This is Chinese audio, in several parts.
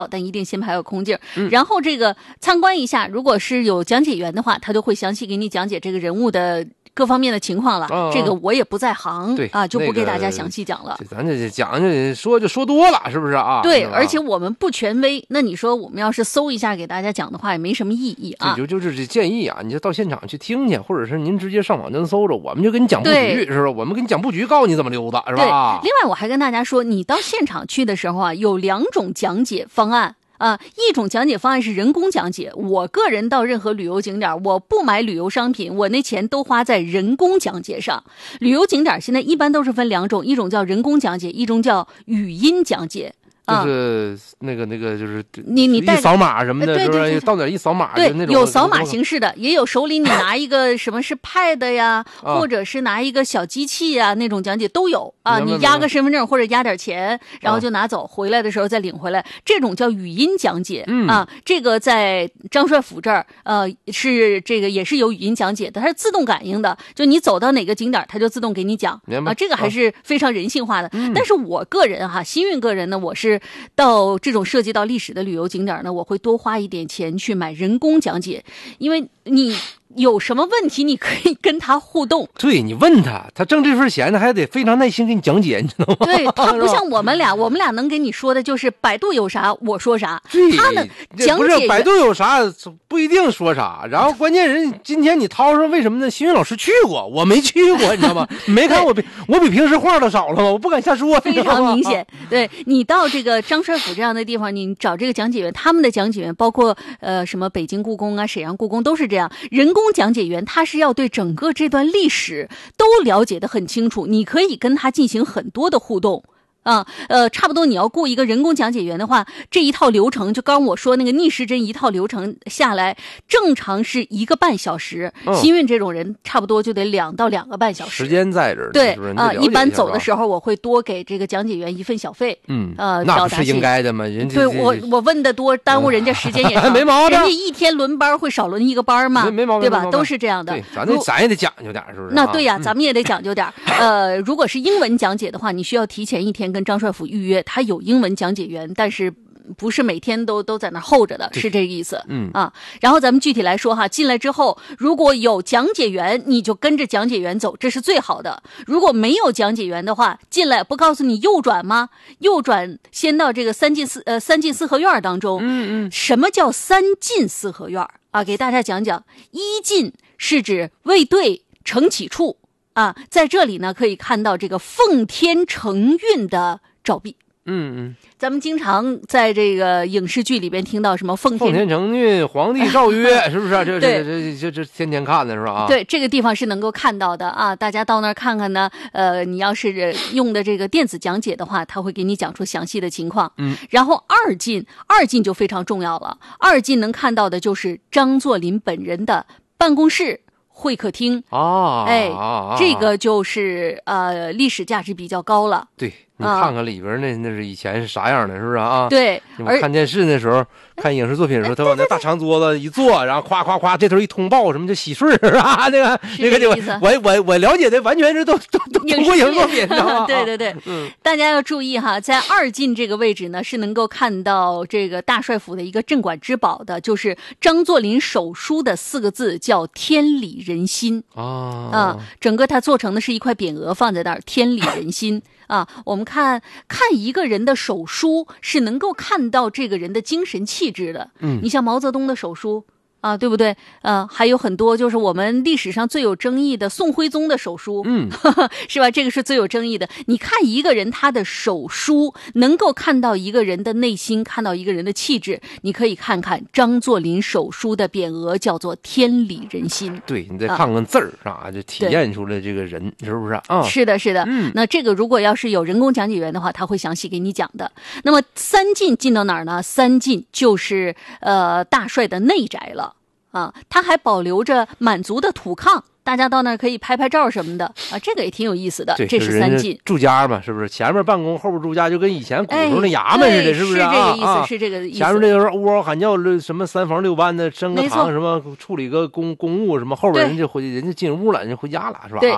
但一定心牌有空劲儿。然后这个参观一下，如果是有讲解员的话，他就会详细给你讲解这个人物的各方面的情况了。这个我也不在行， 对啊，就不给大家详细讲了。 咱这讲就说多了，是不是啊？ 对，而且我们不权威，那你说我们要是搜一下给大家讲的话，也没什么意义啊。 就是这建议啊，你就到现场去听去，或者是您直接上网站搜着，我们就给你讲布局，是吧？我们给你讲布局，告诉你怎么溜达，是吧？ 对。另外，我还跟大家说，你到现场去的时候啊，有2种讲解方案。一种讲解方案是人工讲解，我个人到任何旅游景点，我不买旅游商品，我那钱都花在人工讲解上。旅游景点现在一般都是分2种，一种叫人工讲解，一种叫语音讲解。 就是那个就是你一扫码什么的， 对， 到哪一扫码， 对， 那种有扫码形式的，也有手里你拿一个什么是 pad 呀，或者是拿一个小机器呀，那种讲解都有啊。你压个身份证或者压点钱，然后就拿走，回来的时候再领回来，这种叫语音讲解啊。这个在张帅府这儿是这个也是有语音讲解的，它是自动感应的，就你走到哪个景点，它就自动给你讲啊。这个还是非常人性化的。但是我个人新运个人呢，我是到这种涉及到历史的旅游景点呢，我会多花一点钱去买人工讲解，因为你有什么问题你可以跟他互动， 对，你问他挣这份钱呢，还得非常耐心给你讲解，你知道吗？ 对，他不像我们俩能跟你说的就是百度有啥我说啥，他的讲解不是百度有啥不一定说啥，然后关键人今天你掏说为什么呢？新运老师去过，我没去过，你知道吗？没看我比平时话都少了吗？我不敢瞎说， 非常明显。对，你到这个张帅府这样的地方，你找这个讲解员，他们的讲解员包括什么北京故宫啊、沈阳故宫都是这样，人工讲解员他是要对整个这段历史都了解得很清楚，你可以跟他进行很多的互动。差不多你要雇一个人工讲解员的话，这一套流程就刚我说那个逆时针一套流程下来，正常是1个半小时。新运这种人差不多就得2到2个半小时。 时间在这儿。 对一般走的时候我会多给这个讲解员1份小费。 那不是应该的吗？ 对我问的多，耽误人家时间也长。 没毛病。 人家一天轮班会少轮1个班嘛？ 没毛病， 对吧？都是这样的。 对，咱也得讲究点，是不是？ 那对呀，咱们也得讲究点。如果是英文讲解的话，你需要提前1天跟张帅府预约，他有英文讲解员，但是不是每天都在那候着的，是这个意思。然后咱们具体来说进来之后，如果有讲解员，你就跟着讲解员走，这是最好的。如果没有讲解员的话，进来不告诉你右转吗？右转先到这个三进四合院当中。什么叫3进四合院啊？给大家讲讲。1进是指卫队承起处啊，在这里呢可以看到这个奉天承运的照壁。咱们经常在这个影视剧里边听到什么奉天承运，皇帝诏曰，是不是？这天天看的是吧？ 对，这个地方是能够看到的啊。大家到那儿看看呢。你要是用的这个电子讲解的话，他会给你讲出详细的情况。然后二进就非常重要了。2进能看到的就是张作霖本人的办公室。会客厅这个就是历史价值比较高了。 对，你看看里边那是以前是啥样的，是不是啊？ 对， 我看电视那时候，看影视作品的时候，他往那大长桌子一坐，然后夸夸夸，这头一通报什么就洗顺啊，那个我了解的完全是都通过影视作品，知道吗？ 对，大家要注意在2进这个位置呢，是能够看到这个大帅府的一个镇馆之宝的，就是张作霖手书的4个字，叫天理人心整个它做成的是一块匾额放在那儿，天理人心。我们看一个人的手书是能够看到这个人的精神气质的。你像毛泽东的手书对不对？还有很多就是我们历史上最有争议的宋徽宗的手书，是吧？这个是最有争议的。你看一个人他的手书，能够看到一个人的内心，看到一个人的气质。你可以看看张作霖手书的匾额，叫做天理人心。 对，你再看看字儿就体验出来这个人，是不是啊？ 是的。那这个如果要是有人工讲解员的话，他会详细给你讲的。那么3进到哪儿呢？3进就是大帅的内宅了。他还保留着满族的土炕，大家到那儿可以拍拍照什么的这个也挺有意思的。这是3进住家嘛，是不是？前面办公，后边住家，就跟以前古时候那衙门似的，是不是？ 是这个意思。 前面这个嗷嗷喊叫，什么3房6班的升个堂，什么处理个公务什么，后边人家进屋了，人家回家了，是吧？ 对。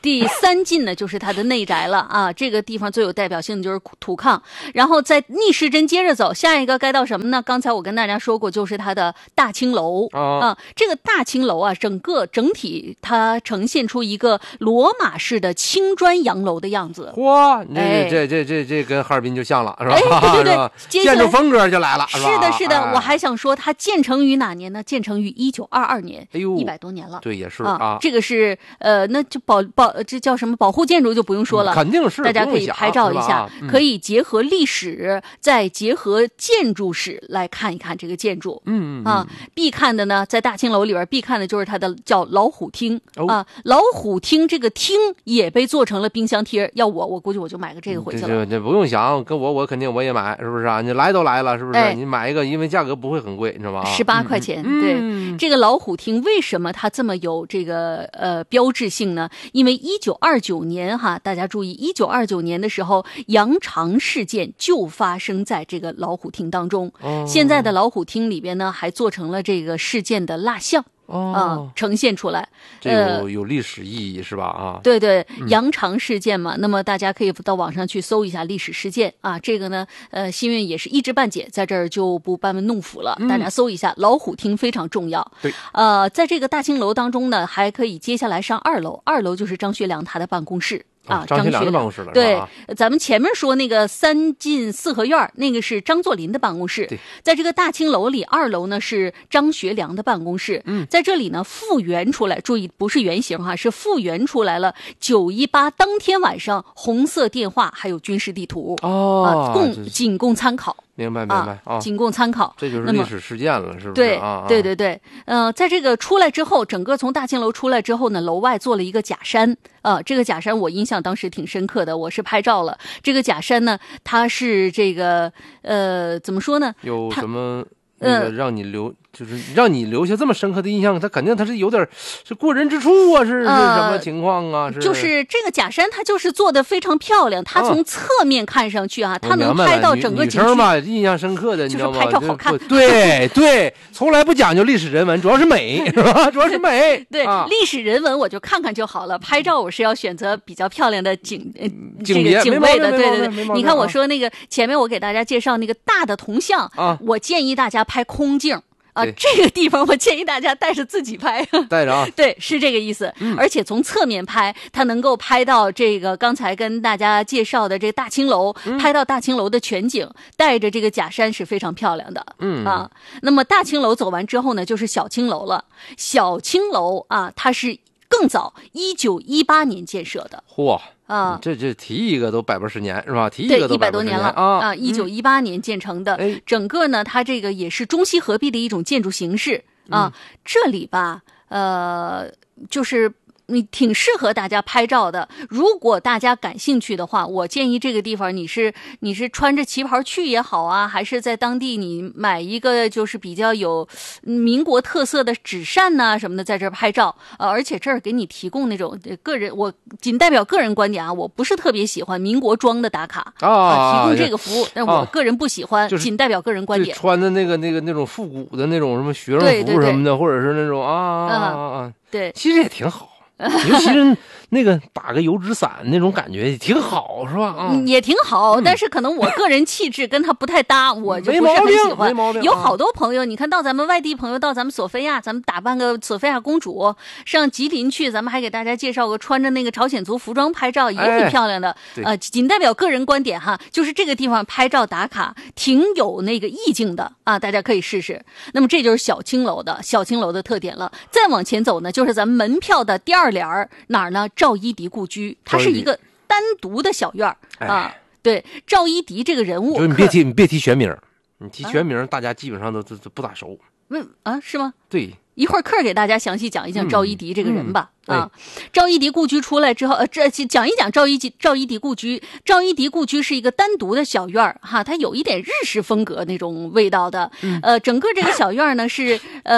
第3进呢就是它的内宅了啊，这个地方最有代表性的就是土炕，然后在逆时针接着走，下一个该到什么呢？刚才我跟大家说过，就是它的大青楼啊。这个大青楼啊，整体它呈现出一个罗马式的青砖洋楼的样子。 嚯，这跟哈尔滨就像了，是吧？ 对对对， 建筑风格就来了， 是的，是的。我还想说，它建成于哪年呢？建成于1922年，哎呦，100多年了。 对，也是啊。 这个是那就这叫什么保护建筑就不用说了， 肯定是。 大家可以拍照一下，可以结合历史，再结合建筑史来看一看这个建筑。必看的呢，在大青楼里边必看的就是它的叫老虎厅啊。老虎厅这个厅也被做成了冰箱贴，要我估计我就买个这个回去了。 这不用想，跟我肯定我也买，是不是啊？你来都来了，是不是？你买一个，因为价格不会很贵，你知道吗 ？18块钱。对，这个老虎厅为什么它这么有这个标志性呢？因为1929年哈，大家注意，1929年的时候，羊肠事件就发生在这个老虎厅当中。现在的老虎厅里边呢，还做成了这个事件的蜡像。呈现出来， 这有历史意义是吧？啊， 对对，羊肠事件嘛，那么大家可以到网上去搜一下历史事件啊。这个呢，新运也是一知半解，在这儿就不班门弄斧了。大家搜一下，老虎厅非常重要。 对， 在这个大青楼当中呢，还可以接下来上2楼，2楼就是张学良他的办公室。 张学良的办公室了。 对，咱们前面说那个3进4合院，那个是张作霖的办公室。在这个大青楼里，2楼呢是张学良的办公室。在这里呢复原出来，注意不是原型哈，是复原出来了918当天晚上红色电话还有军事地图。仅供参考。 明白仅供参考。 这就是历史事件了，是不是？ 对。在这个出来之后，整个从大青楼出来之后呢，楼外做了一个假山。这个假山我印象当时挺深刻的，我是拍照了。这个假山呢，它是这个怎么说呢？ 有什么让你留下这么深刻的印象？它肯定是有点是过人之处啊，是什么情况啊？ 就是这个假山，它就是做的非常漂亮。它从侧面看上去啊，它能拍到整个景区。 女生嘛，印象深刻的，你知道吗？ 就是拍照好看。 对，从来不讲究历史人文，主要是美，是吧？主要是美。 对，历史人文我就看看就好了。拍照我是要选择比较漂亮的景位的。对。你看我说那个前面我给大家介绍那个大的铜像我建议大家拍空镜。这个地方我建议大家带着自己拍， 带着啊， 对，是这个意思。而且从侧面拍，它能够拍到这个刚才跟大家介绍的这个大青楼，拍到大青楼的全景，带着这个假山是非常漂亮的。那么大青楼走完之后呢，就是小青楼了。小青楼啊，它是更早，1918年建设的。 嚯！这提一个都110年是吧？提一个都 100多年了啊！1918年建成的，整个呢，它这个也是中西合璧的一种建筑形式啊。这里吧，就是你挺适合大家拍照的。如果大家感兴趣的话，我建议这个地方你是穿着旗袍去也好啊，还是在当地你买一个就是比较有民国特色的纸扇呐什么的，在这儿拍照。而且这儿给你提供那种我仅代表个人观点啊，我不是特别喜欢民国装的打卡提供这个服务，但我个人不喜欢，仅代表个人观点。 穿的那种复古的那种什么学生服什么的，或者是那种对， 其实也挺好。尤其是那个打个油纸伞那种感觉也挺好，是吧？ 也挺好，但是可能我个人气质跟他不太搭，我就不是很喜欢。有好多朋友，你看到咱们外地朋友到咱们索菲亚，咱们打扮个索菲亚公主上吉林去，咱们还给大家介绍个穿着那个朝鲜族服装拍照，也挺漂亮的。仅代表个人观点哈，就是这个地方拍照打卡挺有那个意境的啊，大家可以试试。那么这就是小青楼的特点了。再往前走呢，就是咱们门票的第2联哪儿呢？赵一荻故居，它是一个单独的小院啊。对，赵一荻这个人物， 你别提全名，你提全名，大家基本上都不大熟。 是吗？ 对， 一会儿课给大家详细讲一讲赵一荻这个人吧。赵一荻故居出来之后，讲一讲赵一荻故居。赵一荻故居是一个单独的小院哈，它有一点日式风格那种味道的。整个这个小院呢是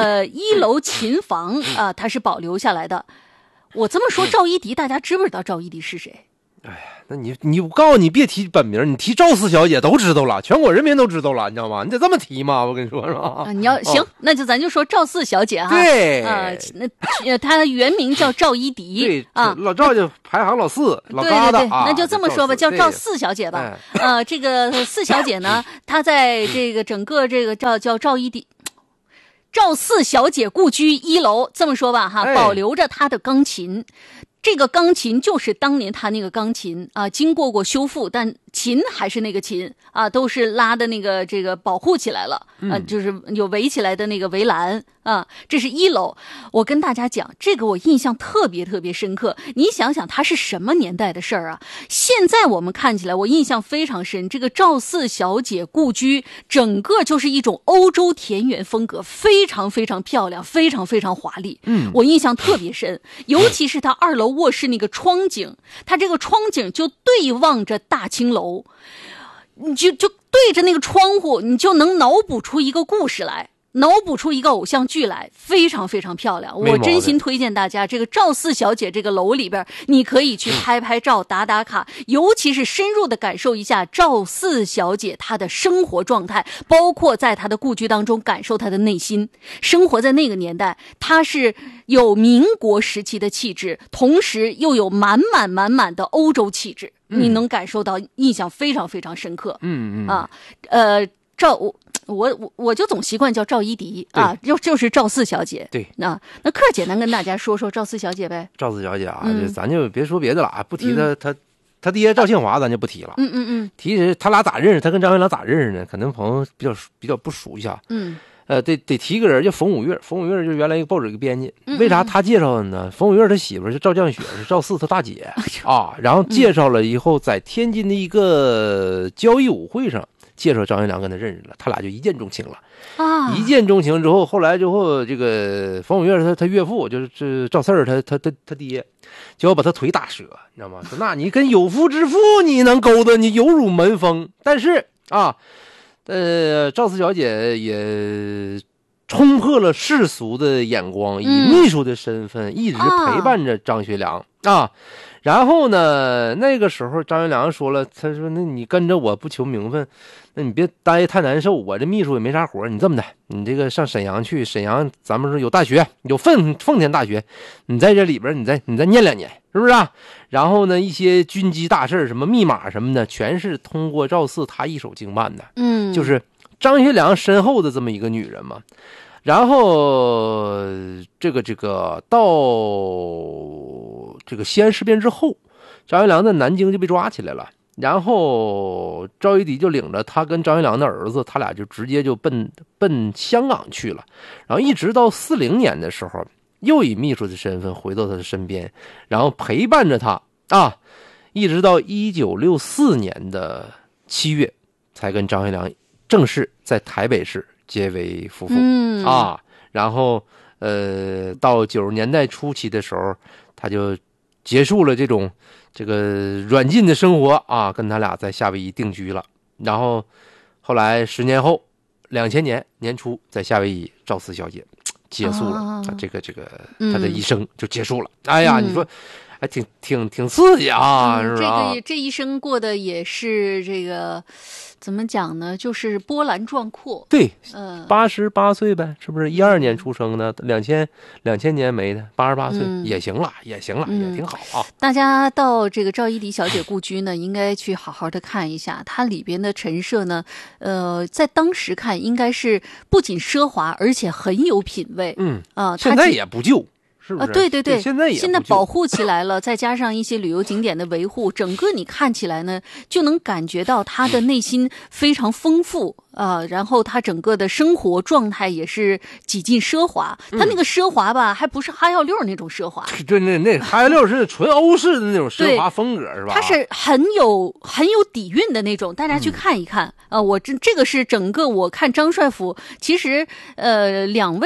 1楼琴房啊，它是保留下来的。我这么说，赵一荻大家知不知道赵一荻是谁？ 那你我告诉你别提本名，你提赵四小姐都知道了，全国人民都知道了，你知道吗？你得这么提嘛，我跟你说是吧？ 你要行，那就咱就说赵四小姐哈。 对那她原名叫赵一迪， 对老赵就排行老四，老疙瘩对，那就这么说吧，叫赵四小姐吧。这个四小姐呢，她在这个整个这个叫赵一迪。赵四小姐故居1楼，这么说吧哈，保留着她的钢琴。这个钢琴就是当年他那个钢琴啊，经过修复，但琴还是那个琴啊，都是拉的那个这个保护起来了啊，就是有围起来的那个围栏啊。这是1楼，我跟大家讲，这个我印象特别特别深刻。你想想，它是什么年代的事儿啊？现在我们看起来，我印象非常深。这个赵四小姐故居，整个就是一种欧洲田园风格，非常非常漂亮，非常非常华丽。我印象特别深，尤其是它2楼卧室那个窗景，它这个窗景就对望着大青楼，你就对着那个窗户，你就能脑补出一个故事来，脑补出一个偶像剧来，非常非常漂亮。我真心推荐大家，这个赵四小姐这个楼里边，你可以去拍拍照、打打卡，尤其是深入的感受一下赵四小姐她的生活状态，包括在她的故居当中感受她的内心。生活在那个年代，她是有民国时期的气质，同时又有满满的欧洲气质，你能感受到，印象非常非常深刻。我就总习惯叫赵一迪啊，就是赵四小姐。 对， 那克儿简单跟大家说说赵四小姐呗。 赵四小姐啊，咱就别说别的了，不提他爹赵庆华，咱就不提了。提起他俩咋认识，他跟张学良咋认识呢？可能朋友比较不熟悉啊。得提个人叫冯五岳，冯五岳就是原来一个报纸一个编辑。为啥他介绍的呢？冯五岳他媳妇是赵绛雪，是赵四他大姐啊。然后介绍了以后，在天津的一个交谊舞会上介绍张学良跟他认识了，他俩就一见钟情了啊！一见钟情之后，后来这个冯五岳他岳父就是赵四儿他爹，就要把他腿打折，你知道吗？说那你跟有妇之夫你能勾搭，你有辱门风。但是啊，赵四小姐也冲破了世俗的眼光，以秘书的身份一直陪伴着张学良啊。然后呢，那个时候张学良说了，他说那你跟着我不求名分，那你别待太难受，我这秘书也没啥活，你这么的，你这个上沈阳去，沈阳咱们说有大学，有奉天大学，你在这里边你再念2年，是不是啊？然后呢，一些军机大事什么密码什么的，全是通过赵四他一手经办的。就是张学良身后的这么一个女人嘛。然后这个到这个西安事变之后，张学良在南京就被抓起来了，然后赵一迪就领着他跟张学良的儿子，他俩就直接就奔香港去了。然后一直到40年的时候，又以秘书的身份回到他的身边，然后陪伴着他啊，一直到1964年的7月，才跟张学良正式在台北市结为夫妇啊。然后到90年代初期的时候，他就结束了这个软禁的生活啊，跟他俩在夏威夷定居了。然后后来10年后，2000年年初，在夏威夷赵四小姐结束了这个他的一生就结束了。哎呀，你说还挺刺激啊，是吧？ 这一生过得也是这个怎么讲呢？就是波澜壮阔。 对，88岁呗，是不是？12年出生的，2000年没的，88岁也行了，也挺好啊。 大家到这个赵一迪小姐故居呢，应该去好好的看一下，它里边的陈设呢，在当时看应该是不仅奢华，而且很有品味。 现在也不旧。是不是对， 现在保护起来了，再加上一些旅游景点的维护，整个你看起来呢，就能感觉到他的内心非常丰富然后他整个的生活状态也是几近奢华。他那个奢华吧，还不是哈药六那种奢华， 对，那哈药六是纯欧式的那种奢华风格，是吧？ 它是很有底蕴的那种，大家去看一看我这个是整个我看张帅府，其实2位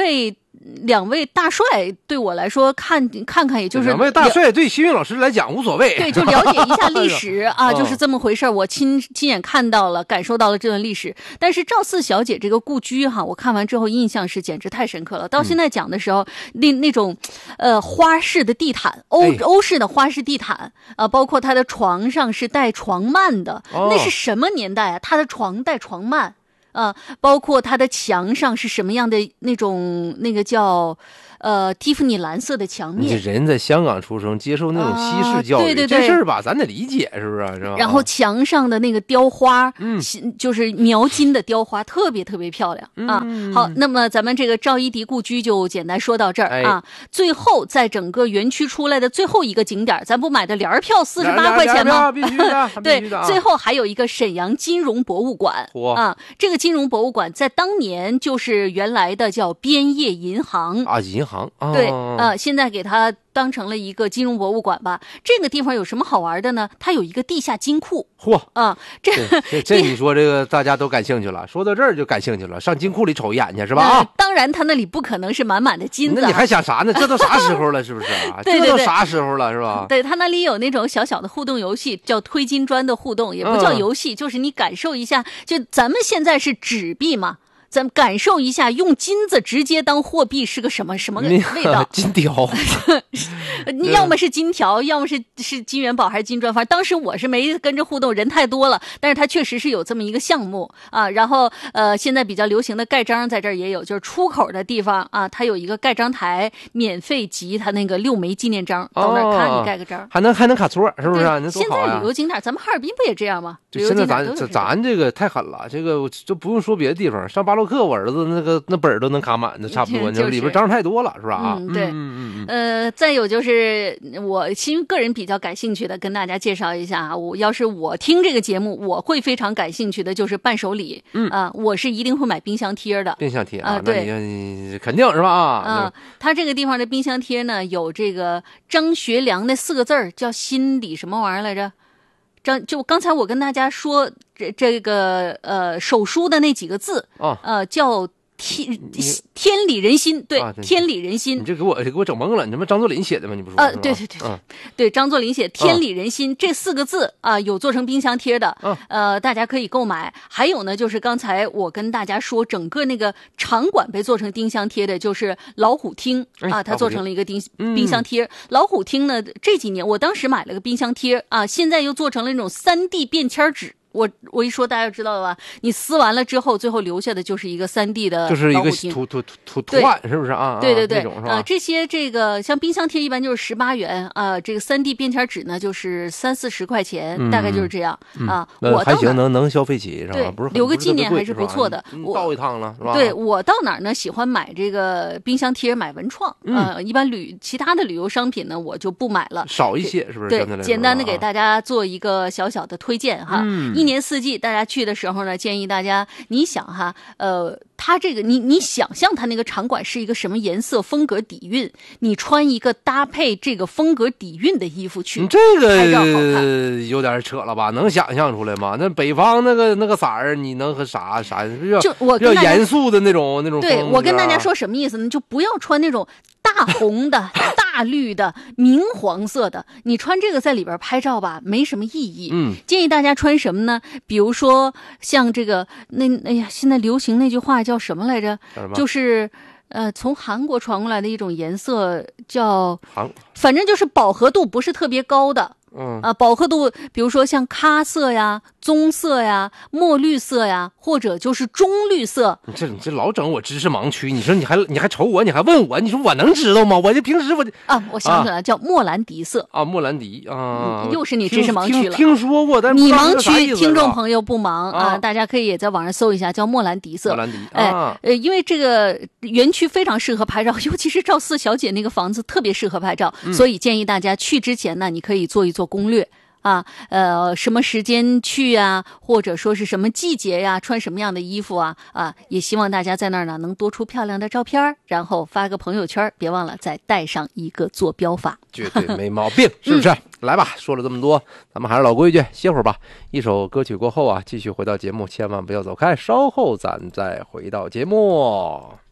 两位大帅对我来说看看，也就是两位大帅对新运老师来讲无所谓， 对，就了解一下历史啊，就是这么回事。我亲眼看到了，感受到了这段历史。但是赵四小姐这个故居哈，我看完之后印象是简直太深刻了。到现在讲的时候，那种花式的地毯，欧式的花式地毯啊，包括她的床上是带床幔的，那是什么年代啊？她的床带床幔。包括它的墙上是什么样的那个叫蒂芙尼蓝色的墙面。 你人在香港出生，接受那种西式教育， 对， 这事儿吧，咱得理解，是不是？是吧？ 然后墙上的那个雕花，就是描金的雕花，特别特别漂亮啊。好，那么咱们这个赵一荻故居就简单说到这儿啊。最后，在整个园区出来的最后一个景点，咱不买的联票48块钱吗？ 必须的， 对，最后还有一个沈阳金融博物馆啊。这个金融博物馆在当年就是原来的叫边业银行啊，银行对现在给它当成了一个金融博物馆吧。这个地方有什么好玩的呢？它有一个地下金库。 这你说这个大家都感兴趣了，说到这儿就感兴趣了，上金库里瞅一眼去是吧？ 当然它那里不可能是满满的金子， 那你还想啥呢？这都啥时候了，是不是啊？ 对， 这都啥时候了，是吧？ 对，它那里有那种小小的互动游戏，叫推金砖的互动，也不叫游戏，就是你感受一下，就咱们现在是纸币嘛。咱们感受一下，用金子直接当货币是个什么味道？ 金条， 你要么是金条，要么是金元宝还是金砖。反正当时我是没跟着互动，人太多了。但是它确实是有这么一个项目啊。然后现在比较流行的盖章在这儿也有，就是出口的地方啊，它有一个盖章台，免费集它那个6枚纪念章，到那儿看你盖个章， 还能卡座，是不是？ 现在旅游景点，咱们哈尔滨不也这样吗？ 现在咱这个太狠了，这个就不用说别的地方，上巴洛克我儿子那本都能卡满的，差不多，里边章太多了，是吧？ 对，再有就是我个人比较感兴趣的，跟大家介绍一下啊。要是我听这个节目，我会非常感兴趣的就是伴手礼，我是一定会买冰箱贴的。 冰箱贴啊，对， 你肯定是吧？ 他这个地方的冰箱贴呢，有这个张学良的4个字儿，叫心里什么玩意儿来着？就刚才我跟大家说这个手书的那几个字叫天理人心，对，天理人心。 你这给我整懵了，你他妈张作霖写的吗？你不说？ 对，张作霖写天理人心这4个字啊，有做成冰箱贴的，大家可以购买。还有呢，就是刚才我跟大家说，整个那个场馆被做成冰箱贴的，就是老虎厅啊，它做成了一个冰箱贴。老虎厅呢，这几年我当时买了个冰箱贴啊，现在又做成了那种3D 便签纸。我一说大家就知道了吧？你撕完了之后，最后留下的就是一个3D 的， 就是一个图案，是不是啊？ 对这些这个像冰箱贴一般就是18元啊，这个3D 便签纸呢就是30-40块钱，大概就是这样啊。我还行，能消费起是吧？不是留个纪念还是不错的。 我到一趟了是吧？ 对，我到哪儿呢？喜欢买这个冰箱贴，买文创一般其他的旅游商品呢，我就不买了， 少一些，是不是？ 对，简单的给大家做一个小小的推荐哈。一年4季，大家去的时候呢，建议大家，你想哈，它这个你想象它那个场馆是一个什么颜色、风格、底蕴，你穿一个搭配这个风格底蕴的衣服去， 这个有点扯了吧？能想象出来吗？那北方那个色儿，你能和啥？ 就我比较严肃的那种对，我跟大家说什么意思呢？就不要穿那种大红的、大绿的、明黄色的，你穿这个在里边拍照吧，没什么意义。建议大家穿什么呢？比如说像这个哎呀，现在流行那句话叫什么来着？就是从韩国传过来的一种颜色叫，反正就是饱和度不是特别高的。饱和度，比如说像咖色呀、棕色呀、墨绿色呀，或者就是中绿色。 你这老整我知识盲区，你说你还瞅我，你还问我，你说我能知道吗？我这平时我想起来叫莫兰迪色啊，莫兰迪啊， 又是你知识盲区了。 听说过，但是你盲区，听众朋友不盲啊，大家可以也在网上搜一下，叫莫兰迪色。 莫兰迪， 因为这个园区非常适合拍照，尤其是赵四小姐那个房子特别适合拍照，所以建议大家去之前呢，你可以做一做攻略。什么时间去啊，或者说是什么季节呀，穿什么样的衣服啊，也希望大家在那儿呢能多出漂亮的照片，然后发个朋友圈，别忘了再带上一个坐标法， 绝对没毛病，是不是？来吧，说了这么多，咱们还是老规矩，歇会儿吧。一首歌曲过后啊，继续回到节目，千万不要走开，稍后咱再回到节目。